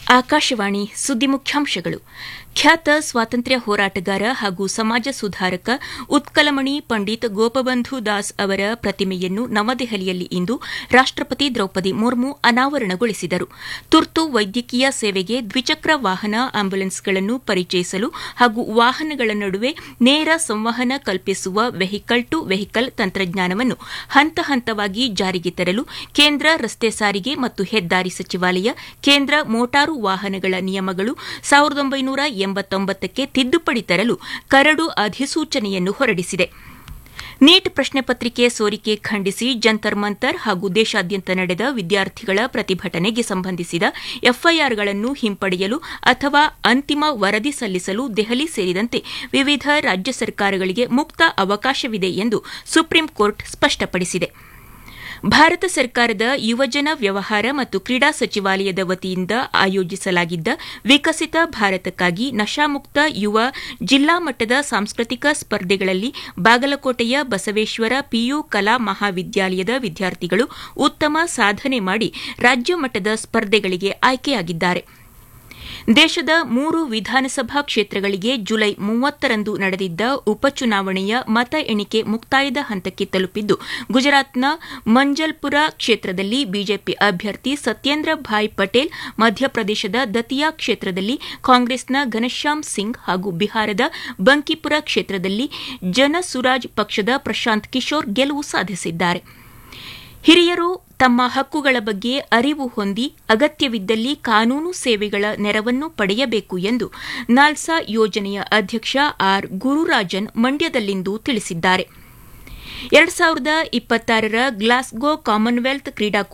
ಆಕಾಶವಾಣಿ ಸುದ್ದಿ ಮುಖ್ಯಾಂಶಗಳು. ಖ್ಯಾತ ಸ್ವಾತಂತ್ರ್ಯ ಹೋರಾಟಗಾರ ಹಾಗೂ ಸಮಾಜ ಸುಧಾರಕ ಉತ್ಕಲಮಣಿ ಪಂಡಿತ್ ಗೋಪಬಂಧು ದಾಸ್ ಅವರ ಪ್ರತಿಮೆಯನ್ನು ನವದೆಹಲಿಯಲ್ಲಿ ಇಂದು ರಾಷ್ಟಪತಿ ದ್ರೌಪದಿ ಮುರ್ಮು ಅನಾವರಣಗೊಳಿಸಿದರು. ತುರ್ತು ವೈದ್ಯಕೀಯ ಸೇವೆಗೆ ದ್ವಿಚಕ್ರ ವಾಹನ ಆಂಬ್ಯುಲೆನ್ಸ್ಗಳನ್ನು ಪರಿಚಯಿಸಲು ಹಾಗೂ ವಾಹನಗಳ ನಡುವೆ ನೇರ ಸಂವಹನ ಕಲ್ಪಿಸುವ ವೆಹಿಕಲ್ ಟು ವೆಹಿಕಲ್ ತಂತ್ರಜ್ಞಾನವನ್ನು ಹಂತ ಹಂತವಾಗಿ ಜಾರಿಗೆ ತರಲು ಕೇಂದ್ರ ರಸ್ತೆ ಸಾರಿಗೆ ಮತ್ತು ಹೆದ್ದಾರಿ ಸಚಿವಾಲಯ ಕೇಂದ್ರ ಮೋಟಾರು ವಾಹನಗಳ ನಿಯಮಗಳು 1989ಕ್ಕೆ ತಿದ್ದುಪಡಿ ತರಲು ಕರಡು ಅಧಿಸೂಚನೆಯನ್ನು ಹೊರಡಿಸಿದೆ. ನೀಟ್ ಪ್ರಶ್ನೆ ಪತ್ರಿಕೆ ಸೋರಿಕೆ ಖಂಡಿಸಿ ಜಂತರ್ ಮಂತರ್ ಹಾಗೂ ದೇಶಾದ್ಯಂತ ನಡೆದ ವಿದ್ಯಾರ್ಥಿಗಳ ಪ್ರತಿಭಟನೆಗೆ ಸಂಬಂಧಿಸಿದ ಎಫ್ಐಆರ್ಗಳನ್ನು ಹಿಂಪಡೆಯಲು ಅಥವಾ ಅಂತಿಮ ವರದಿ ಸಲ್ಲಿಸಲು ದೆಹಲಿ ಸೇರಿದಂತೆ ವಿವಿಧ ರಾಜ್ಯ ಸರ್ಕಾರಗಳಿಗೆ ಮುಕ್ತ ಅವಕಾಶವಿದೆ ಎಂದು ಸುಪ್ರೀಂ ಕೋರ್ಟ್ ಸ್ಪಷ್ಟಪಡಿಸಿದೆ. ಭಾರತ ಸರ್ಕಾರದ ಯುವಜನ ವ್ಯವಹಾರ ಮತ್ತು ಕ್ರೀಡಾ ಸಚಿವಾಲಯದ ವತಿಯಿಂದ ಆಯೋಜಿಸಲಾಗಿದ್ದ ವಿಕಸಿತ ಭಾರತಕ್ಕಾಗಿ ನಶಾಮುಕ್ತ ಯುವ ಜಿಲ್ಲಾ ಮಟ್ಟದ ಸಾಂಸ್ಕೃತಿಕ ಸ್ಪರ್ಧೆಗಳಲ್ಲಿ ಬಾಗಲಕೋಟೆಯ ಬಸವೇಶ್ವರ ಪಿಯು ಕಲಾ ಮಹಾವಿದ್ಯಾಲಯದ ವಿದ್ಯಾರ್ಥಿಗಳು ಉತ್ತಮ ಸಾಧನೆ ಮಾಡಿ ರಾಜ್ಯ ಮಟ್ಟದ ಸ್ಪರ್ಧೆಗಳಿಗೆ ಆಯ್ಕೆಯಾಗಿದ್ದಾರೆ. ದೇಶದ 3 ವಿಧಾನಸಭಾ ಕ್ಷೇತ್ರಗಳಿಗೆ ಜುಲೈ 30ರಂದು ನಡೆದಿದ್ದ ಉಪಚುನಾವಣೆಯ ಮತ ಎಣಿಕೆ ಮುಕ್ತಾಯದ ಹಂತಕ್ಕೆ ತಲುಪಿದ್ದು, ಗುಜರಾತ್ನ ಮಂಜಲ್ಪುರ ಕ್ಷೇತ್ರದಲ್ಲಿ ಬಿಜೆಪಿ ಅಭ್ಯರ್ಥಿ ಸತ್ಯೇಂದ್ರ ಭಾಯ್ ಪಟೇಲ್, ಮಧ್ಯಪ್ರದೇಶದ ದತಿಯಾ ಕ್ಷೇತ್ರದಲ್ಲಿ ಕಾಂಗ್ರೆಸ್ನ ಘನಶ್ಯಾಮ್ ಸಿಂಗ್ ಹಾಗೂ ಬಿಹಾರದ ಬಂಕಿಪುರ ಕ್ಷೇತ್ರದಲ್ಲಿ ಜನಸುರಾಜ್ ಪಕ್ಷದ ಪ್ರಶಾಂತ್ ಕಿಶೋರ್ ಗೆಲುವು ಸಾಧಿಸಿದ್ದಾರೆ. ಹಿರಿಯರು ತಮ್ಮ ಹಕ್ಕುಗಳ ಬಗ್ಗೆ ಅರಿವು ಹೊಂದಿ ಅಗತ್ಯವಿದ್ದಲ್ಲಿ ಕಾನೂನು ಸೇವೆಗಳ ನೆರವನ್ನು ಪಡೆಯಬೇಕು ಎಂದು ನಾಲ್ಸಾ ಯೋಜನೆಯ ಅಧ್ಯಕ್ಷ ಆರ್ ಗುರುರಾಜನ್ ಮಂಡ್ಯದಲ್ಲಿಂದು ತಿಳಿಸಿದ್ದಾರೆ. 2026ರ ಗ್ಲಾಸ್ಗೋ ಕಾಮನ್ವೆಲ್ತ್ ಕ್ರೀಡಾಕೂಟ